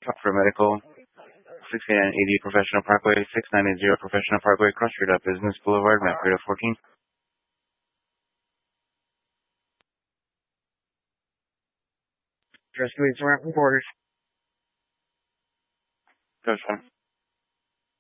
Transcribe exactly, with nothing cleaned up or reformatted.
for medical. sixty-nine eighty Professional Parkway, six nine eight zero Professional Parkway, Cross Street up Business Boulevard, Manfredo fourteen. Just leads around reporters. Gotcha.